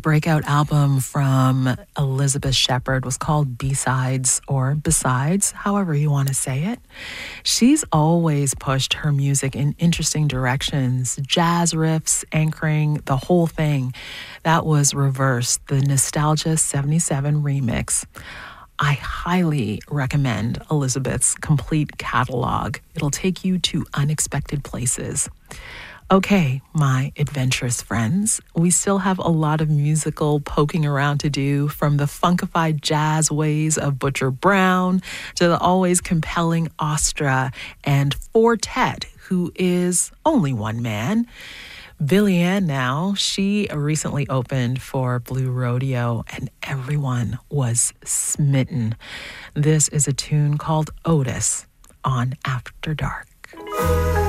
breakout album from Elizabeth Shepherd was called B-Sides or Besides, however you want to say it. She's always pushed her music in interesting directions, jazz riffs, anchoring the whole thing. That was Reverse, the Nostalgia 77 remix. I highly recommend Elizabeth's complete catalog. It'll take you to unexpected places. Okay, my adventurous friends, we still have a lot of musical poking around to do, from the funkified jazz ways of Butcher Brown to the always compelling Ostra and Fortet, who is only one man. Billie Ann now, she recently opened for Blue Rodeo and everyone was smitten. This is a tune called Otis on After Dark.